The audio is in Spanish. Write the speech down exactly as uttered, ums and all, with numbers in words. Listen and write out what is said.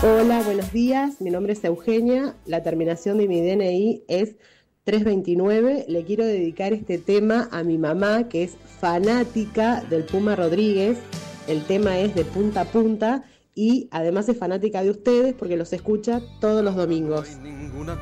Hola, buenos días. Mi nombre es Eugenia. La terminación de mi D N I es trescientos veintinueve. Le quiero dedicar este tema a mi mamá, que es fanática del Puma Rodríguez. El tema es de punta a punta y además es fanática de ustedes porque los escucha todos los domingos.